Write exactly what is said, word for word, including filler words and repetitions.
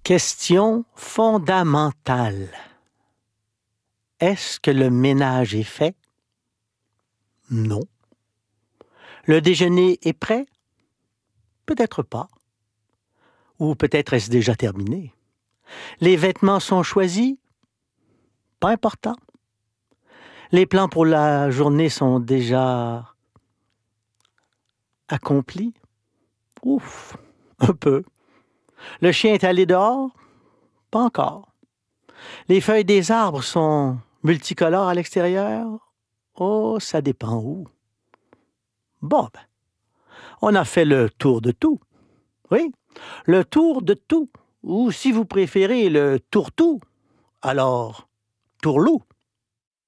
Question fondamentale. Est-ce que le ménage est fait? Non. Le déjeuner est prêt? Peut-être pas. Ou peut-être est-ce déjà terminé. Les vêtements sont choisis? Pas important. Les plans pour la journée sont déjà accomplis? Ouf, un peu. Le chien est allé dehors? Pas encore. Les feuilles des arbres sont multicolores à l'extérieur? Oh, ça dépend où. Bon, ben, on a fait le tour de tout. Oui, le tour de tout. Ou si vous préférez le tour-tout, alors tourlou.